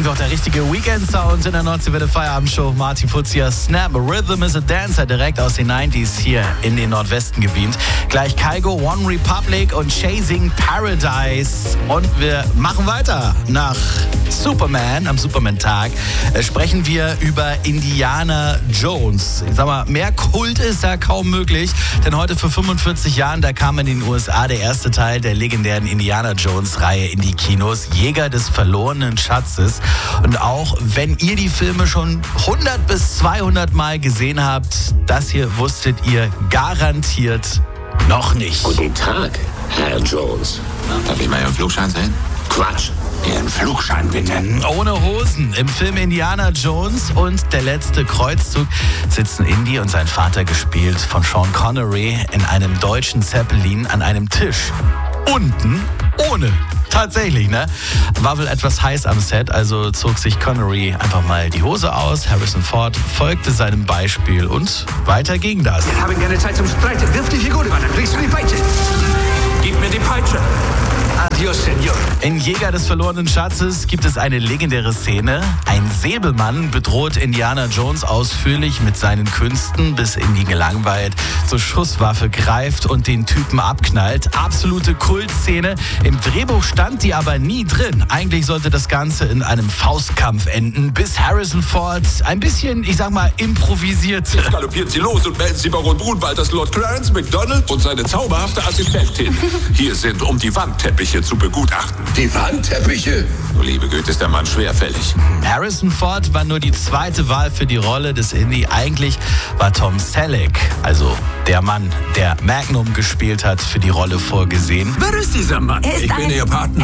auch der richtige Weekend-Sound in der Nordseewelle Feierabendshow. Martin Fuzia, Snap, Rhythm is a Dancer, direkt aus den 90s hier in den Nordwesten gebeamt. Gleich Kygo, One Republic und Chasing Paradise. Und wir machen weiter. Nach Superman, am Superman-Tag, sprechen wir über Indiana Jones. Ich sag mal, mehr Kult ist da kaum möglich, denn heute vor 45 Jahren, da kam in den USA der erste Teil der legendären Indiana Jones-Reihe in die Kinos, Jäger des verlorenen Schatzes. Und auch wenn ihr die Filme schon 100 bis 200 Mal gesehen habt, das hier wusstet ihr garantiert noch nicht. Guten Tag, Herr Jones. Darf ich mal Ihren Flugschein sehen? Quatsch. Ihren Flugschein bitte. Ohne Hosen. Im Film Indiana Jones und der letzte Kreuzzug sitzen Indy und sein Vater, gespielt von Sean Connery, in einem deutschen Zeppelin an einem Tisch. Unten ohne. Tatsächlich, ne? War wohl etwas heiß am Set, also zog sich Connery einfach mal die Hose aus. Harrison Ford folgte seinem Beispiel und weiter ging das. Wir haben keine Zeit zum Streiten. Wirf die Figur über, dann kriegst du die Peitsche. Gib mir die Peitsche. Adios, Senor. In Jäger des verlorenen Schatzes gibt es eine legendäre Szene. Ein Säbelmann bedroht Indiana Jones ausführlich mit seinen Künsten, bis Indy gelangweilt zur Schusswaffe greift und den Typen abknallt. Absolute Kultszene. Im Drehbuch stand die aber nie drin. Eigentlich sollte das Ganze in einem Faustkampf enden, bis Harrison Ford ein bisschen, ich sag mal, improvisierte. Jetzt galoppieren Sie los und melden Sie Baron Brunwald, das Lord Clarence MacDonald und seine zauberhafte Assistentin hier sind, um die Wandteppiche zu begutachten. Die Wandteppiche? Du liebe Güte, ist der Mann schwerfällig. Harrison Ford war nur die zweite Wahl für die Rolle des Indy. Eigentlich war Tom Selleck, also der Mann, der Magnum gespielt hat, für die Rolle vorgesehen. Wer ist dieser Mann? Er ist Ich bin Ihr Partner.